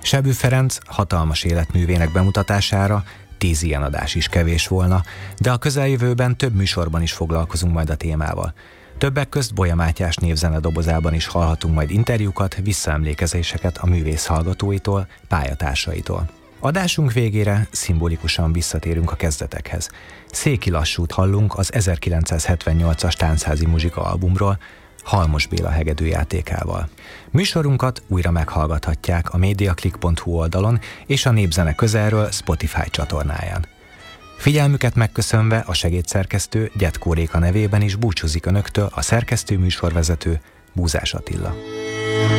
Sebő Ferenc hatalmas életművének bemutatására 10 ilyen adás is kevés volna, de a közeljövőben több műsorban is foglalkozunk majd a témával. Többek közt Bolya Mátyás névzene dobozában is hallhatunk majd interjúkat, visszaemlékezéseket a művész hallgatóitól, pályatársaitól. Adásunk végére szimbolikusan visszatérünk a kezdetekhez. Széki Lassút hallunk az 1978-as Táncházi Muzsika albumról, Halmos Béla hegedűjátékával. Műsorunkat újra meghallgathatják a mediaclick.hu oldalon és a Népzene Közelről Spotify csatornáján. Figyelmüket megköszönve a segédszerkesztő Gyedkó Réka nevében is búcsúzik önöktől a szerkesztő műsorvezető Búzás Attila.